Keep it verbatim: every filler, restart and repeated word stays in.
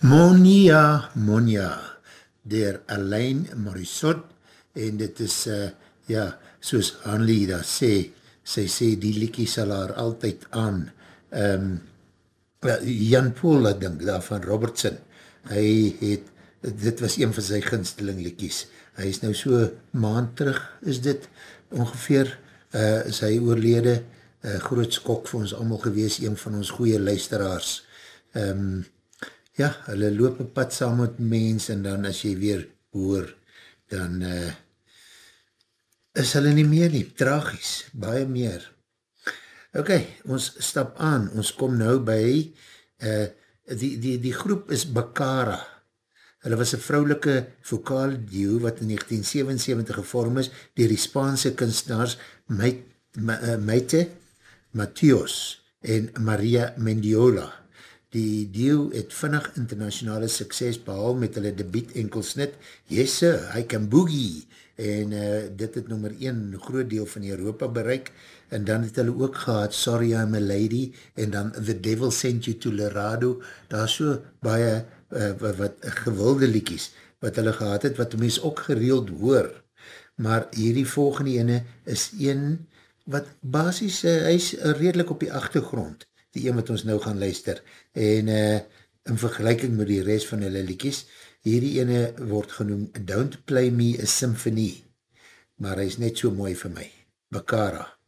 Monia, Monia, dier Alain Morissot, en dit is, uh, ja, soos Hanlie daar sê, sy sê die liekie sal haar altyd aan. Um, Jan Paul, ek dink, daar van Robertson, hy het, dit was een van sy gunsteling liekies. Hy is nou so maand terug, is dit ongeveer, uh, is hy oorlede, uh, groot skok vir ons allemaal gewees, een van ons goeie luisteraars. Um, ja, hulle loop een pad saam met mens, en dan as jy weer hoor, dan uh, is hulle nie meer nie, tragies, baie meer. Ok, ons stap aan, ons kom nou by, uh, die, die, die groep is Bakara. Hulle was een vrouwelike vokaal duo wat in negentien sewensewentig gevorm is dier die Spaanse kunstenaars Maite Matheos en Maria Mendiola. Die duo het vinnig internationale sukses behaal met hulle debuut enkelsnit Yes Sir, I Can Boogie, en uh, dit het nummer een groot deel van Europa bereik, en dan het hulle ook gehad Sorry I'm a Lady, en dan The Devil Sent You to Laredo. Daar is so baie uh, wat gewilde liekies wat hulle gehad het, wat die mens ook gereeld hoor, maar hierdie volgende ene is een wat basis, uh, hy is redelijk op die achtergrond, die een wat ons nou gaan luister, en uh, in vergelijking met die rest van hulle liekies, hierdie ene word genoem Don't Play Me a Symphony, maar hy is net so mooi vir my, Bakara.